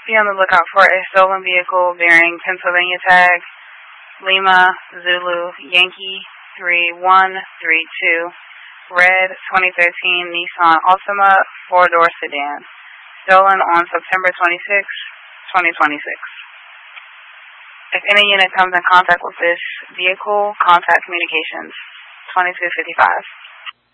Be on the lookout for a stolen vehicle bearing Pennsylvania tag Lima Zulu Yankee 3132, red 2013 Nissan Altima 4-door sedan, stolen on September 26, 2026. If any unit comes in contact with this vehicle, contact communications 2255.